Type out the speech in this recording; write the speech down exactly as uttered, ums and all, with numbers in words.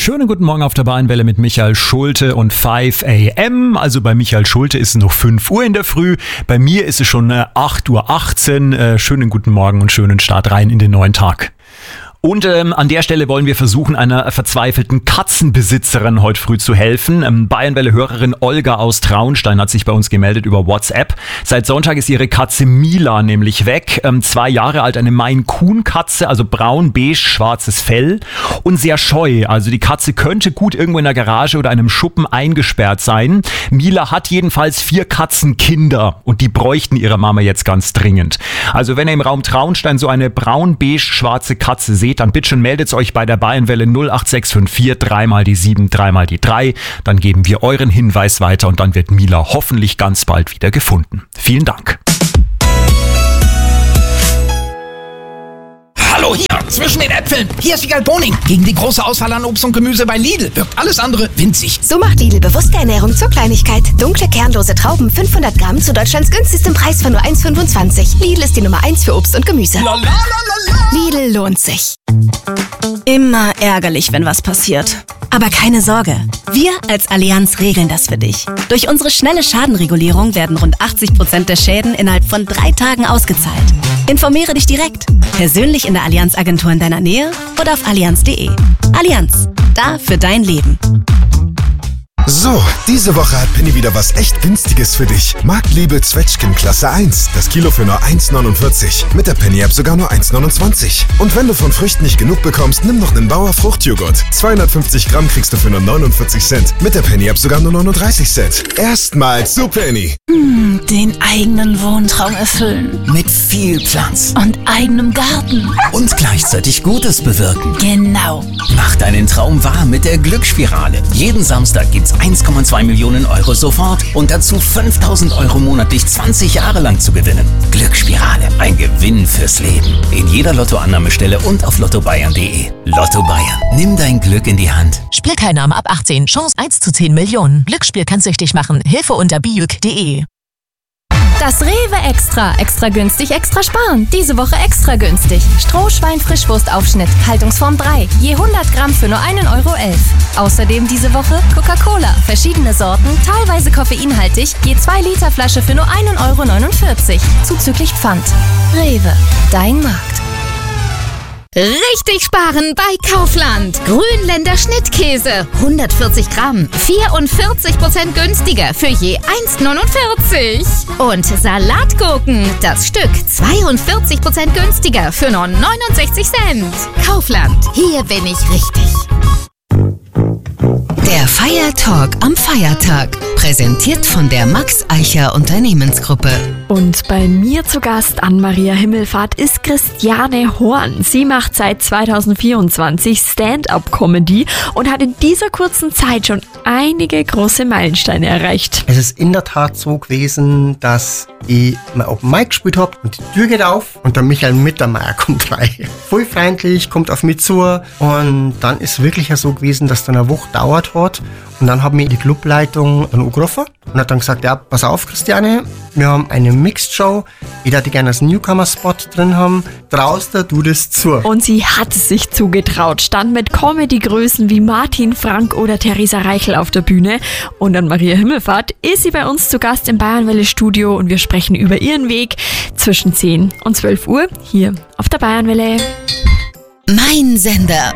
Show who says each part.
Speaker 1: Schönen guten Morgen auf der Bayernwelle mit Michael Schulte und fünf a m. Also bei Michael Schulte ist es noch fünf Uhr in der Früh. Bei mir ist es schon acht Uhr achtzehn. Äh, schönen guten Morgen und schönen Start rein in den neuen Tag. Und ähm, an der Stelle wollen wir versuchen, einer verzweifelten Katzenbesitzerin heute früh zu helfen. Ähm, Bayernwelle-Hörerin Olga aus Traunstein hat sich bei uns gemeldet über WhatsApp. Seit Sonntag ist ihre Katze Mila nämlich weg. Ähm, zwei Jahre alt, eine Maine-Coon-Katze, also braun, beige, schwarzes Fell und sehr scheu. Also die Katze könnte gut irgendwo in der Garage oder einem Schuppen eingesperrt sein. Mila hat jedenfalls vier Katzenkinder und die bräuchten ihre Mama jetzt ganz dringend. Also wenn ihr im Raum Traunstein so eine braun-beige, schwarze Katze seht, dann bitte schon meldet euch bei der Bayernwelle null acht sechs fünf vier, dreimal die sieben, dreimal die drei. Dann geben wir euren Hinweis weiter und dann wird Mila hoffentlich ganz bald wieder gefunden. Vielen Dank.
Speaker 2: Hallo hier, zwischen den Äpfeln. Hier ist Wiegald Boning. Gegen die große Auswahl an Obst und Gemüse bei Lidl wirkt alles andere winzig.
Speaker 3: So macht Lidl bewusste Ernährung zur Kleinigkeit. Dunkle, kernlose Trauben, fünfhundert Gramm zu Deutschlands günstigstem Preis von nur eins Komma fünfundzwanzig. Lidl ist die Nummer eins für Obst und Gemüse.
Speaker 2: La, la, la, la, la.
Speaker 3: Lidl lohnt sich.
Speaker 4: Immer ärgerlich, wenn was passiert. Aber keine Sorge, wir als Allianz regeln das für dich. Durch unsere schnelle Schadenregulierung werden rund achtzig Prozent der Schäden innerhalb von drei Tagen ausgezahlt. Informiere dich direkt, persönlich in der Allianz-Agentur in deiner Nähe oder auf allianz punkt de. Allianz, da für dein Leben.
Speaker 5: So, diese Woche hat Penny wieder was echt Günstiges für dich. Marktliebe Zwetschgen Klasse eins. Das Kilo für nur eins Komma neunundvierzig. Mit der Penny-App sogar nur eins Komma neunundzwanzig. Und wenn du von Früchten nicht genug bekommst, nimm noch einen Bauer Fruchtjoghurt. zweihundertfünfzig Gramm kriegst du für nur neunundvierzig Cent. Mit der Penny-App sogar nur neununddreißig Cent. Erstmals zu Penny.
Speaker 6: Hm, den eigenen Wohntraum erfüllen.
Speaker 2: Mit viel Platz.
Speaker 6: Und eigenem Garten.
Speaker 2: Und gleichzeitig Gutes bewirken.
Speaker 6: Genau.
Speaker 2: Mach deinen Traum wahr mit der Glücksspirale. Jeden Samstag gibt's eins Komma zwei Millionen Euro sofort und dazu fünftausend Euro monatlich zwanzig Jahre lang zu gewinnen. Glücksspirale, ein Gewinn fürs Leben. In jeder Lottoannahmestelle und auf lotto bayern punkt de. Lotto Bayern, nimm dein Glück in die Hand.
Speaker 7: Spielteilnahme ab achtzehn, Chance eins zu zehn Millionen. Glücksspiel kann süchtig machen. Hilfe unter bijuk punkt de.
Speaker 8: Das Rewe Extra. Extra günstig, extra sparen. Diese Woche extra günstig. Strohschwein-Frischwurstaufschnitt, Haltungsform drei. Je hundert Gramm für nur einen Euro elf. Außerdem diese Woche Coca-Cola. Verschiedene Sorten, teilweise koffeinhaltig. Je zwei Liter Flasche für nur einen Euro neunundvierzig. Zuzüglich Pfand. Rewe. Dein Markt.
Speaker 9: Richtig sparen bei Kaufland. Grünländer Schnittkäse, hundertvierzig Gramm, vierundvierzig Prozent günstiger für je eins Komma neunundvierzig. Und Salatgurken, das Stück zweiundvierzig Prozent günstiger für nur neunundsechzig Cent. Kaufland, hier bin ich richtig.
Speaker 3: Der Feiertalk am Feiertag. Präsentiert von der Max Eicher Unternehmensgruppe.
Speaker 10: Und bei mir zu Gast an Maria Himmelfahrt ist Christiane Horn. Sie macht seit zweitausendvierundzwanzig Stand-up-Comedy und hat in dieser kurzen Zeit schon einige große Meilensteine erreicht.
Speaker 11: Es ist in der Tat so gewesen, dass ich mal Open Mic gespielt habe und die Tür geht auf und der Michael Mittermeier kommt rein. Voll freundlich, kommt auf mich zu und dann ist wirklich ja so gewesen, dass dann eine Woche dauert hat und dann hat mir die Clubleitung dann angerufen und hat dann gesagt, ja, pass auf Christiane, wir haben eine Mixed Show, ich hätte gerne einen Newcomer-Spot drin haben, traust du das zu?
Speaker 10: Und sie hat es sich zugetraut, stand mit Comedy-Größen wie Martin Frank oder Theresa Reichel auf der Bühne und an Maria Himmelfahrt ist sie bei uns zu Gast im Bayernwelle-Studio und wir sprechen über ihren Weg zwischen zehn und zwölf Uhr hier auf der Bayernwelle.
Speaker 3: Mein Sender.